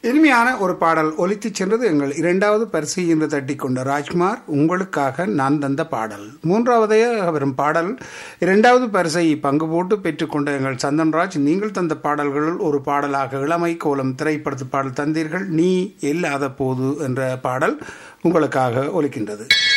இனிமையான ஒரு பாடல் ஒலித்துச் சென்றது. எங்கள் இரண்டாவது பரிசை என்று தட்டி கொண்ட ராஜ்குமார், உங்களுக்காக நான் தந்த பாடல். மூன்றாவதாக வரும் பாடல் இரண்டாவது பரிசை பங்கு போட்டு பெற்றுக்கொண்ட எங்கள் சந்தன்ராஜ், நீங்கள் தந்த பாடல்களில் ஒரு பாடலாக இளமை கோலம் திரைப்படத்து பாடல் தந்தீர்கள். நீ இல்லாத போது என்ற பாடல் உங்களுக்காக ஒலிக்கின்றது.